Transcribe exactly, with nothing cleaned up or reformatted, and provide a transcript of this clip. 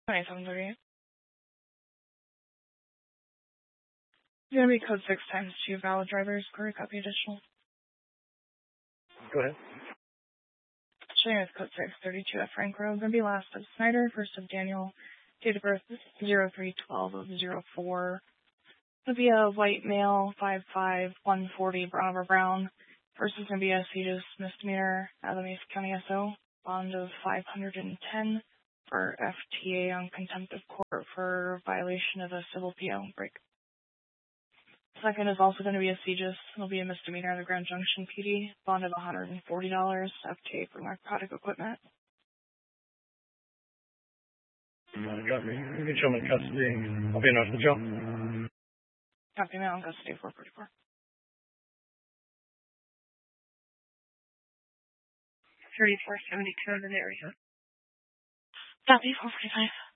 twenty-seven thirty-eight. It's going to be code six times two valid drivers. Query copy additional. Go ahead. Showing with code six thirty-two F Frank Road. Going to be last of Snyder, first of Daniel. Date of birth zero three twelve of zero four. Going to be a white male, five five, one forty, brown over brown. First is going to be a CJIS misdemeanor, Alameda County S O. Bond of five hundred ten for F T A on contempt of court for violation of a civil P O break. Second is also going to be a CJIS. It'll be a misdemeanor at the Grand Junction P D. Bond of one hundred forty dollars. F T A for narcotic equipment. Uh, got me. You can show me in custody. I'll be in the jail. Copy mail in custody four forty-four. thirty-four seventy-two in the area. Copy four forty-five.